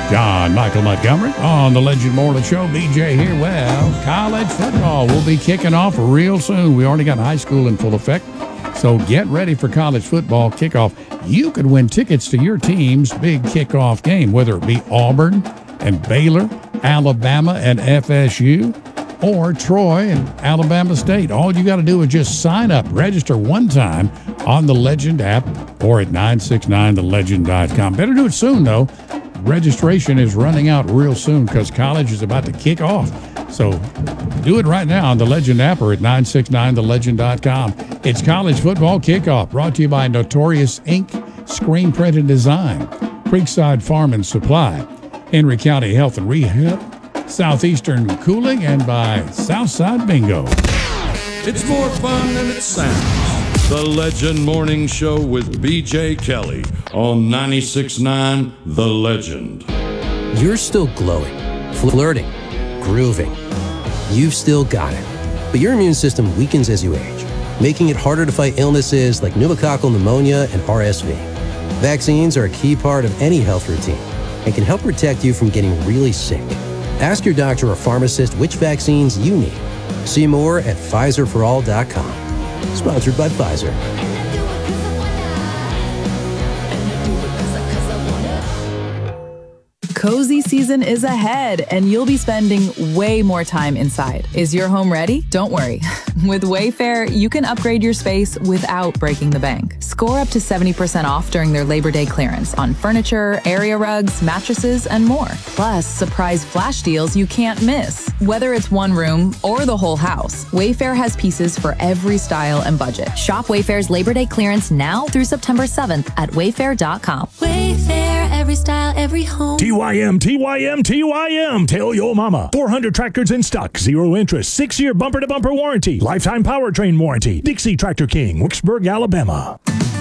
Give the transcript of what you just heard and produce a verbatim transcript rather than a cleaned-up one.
John Michael Montgomery on the Legend Morning Show. B J here. Well, college football will be kicking off real soon. We already got high school in full effect, so get ready for college football kickoff. You could win tickets to your team's big kickoff game, whether it be Auburn and Baylor, Alabama and F S U, or Troy and Alabama State. All you got to do is just sign up, register one time on the Legend app or at nine six nine the legend dot com. Better do it soon, though. Registration is running out real soon because college is about to kick off. So do it right now on the Legend app or at nine six nine the legend dot com. It's college football kickoff, brought to you by Notorious Ink Screen Print and Design, Creekside Farm and Supply, Henry County Health and Rehab, Southeastern Cooling, and by Southside Bingo. It's more fun than it sounds. The Legend Morning Show with B J Kelly on ninety-six point nine The Legend. You're still glowing, flirting, grooving. You've still got it. But your immune system weakens as you age, making it harder to fight illnesses like pneumococcal pneumonia and R S V. Vaccines are a key part of any health routine and can help protect you from getting really sick. Ask your doctor or pharmacist which vaccines you need. See more at Pfizer for all dot com. Sponsored by Pfizer. Cozy season is ahead, and you'll be spending way more time inside. Is your home ready? Don't worry. With Wayfair, you can upgrade your space without breaking the bank. Score up to seventy percent off during their Labor Day clearance on furniture, area rugs, mattresses, and more. Plus, surprise flash deals you can't miss. Whether it's one room or the whole house, Wayfair has pieces for every style and budget. Shop Wayfair's Labor Day clearance now through September seventh at wayfair dot com. Wayfair, every style, every home. T Y M, T Y M, T Y M. Tell your mama. four hundred tractors in stock, zero interest, six-year bumper-to-bumper warranty, lifetime powertrain warranty. Dixie Tractor King, Wicksburg, Alabama.